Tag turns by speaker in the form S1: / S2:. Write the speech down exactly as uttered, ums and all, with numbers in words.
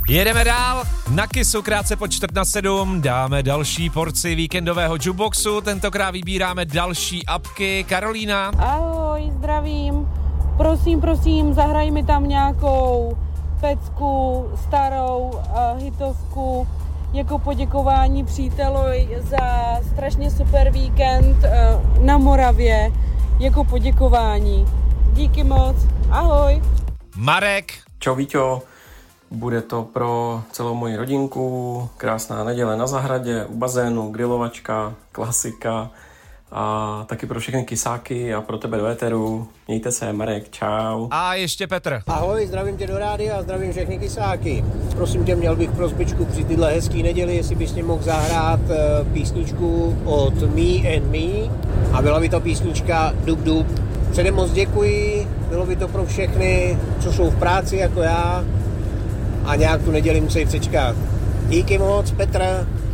S1: Jedeme dál, na Kissu krátce po čtvrt na sedm, dáme další porci víkendového jukeboxu, tentokrát vybíráme další apky. Karolína.
S2: Ahoj, zdravím, prosím, prosím, zahraj mi tam nějakou pecku, starou uh, hitovku, jako poděkování příteli za strašně super víkend uh, na Moravě, jako poděkování. Díky moc, ahoj.
S1: Marek.
S3: Čau Víťo, bude to pro celou moji rodinku, krásná neděle na zahradě, u bazénu, grilovačka, klasika a taky pro všechny kysáky a pro tebe do éteru. Mějte se, Marek, čau.
S1: A ještě Petr.
S4: Ahoj, zdravím tě do rádia a zdravím všechny kysáky. Prosím tě, měl bych prosbičku při tyhle hezký neděli, jestli bys mě mohl zahrát uh, písničku od Me and Me a byla by to písnička Dub Dub. Předem moc děkuji, bylo by to pro všechny, co jsou v práci jako já a nějak tu neděli musí přečkat. Díky moc, Petr.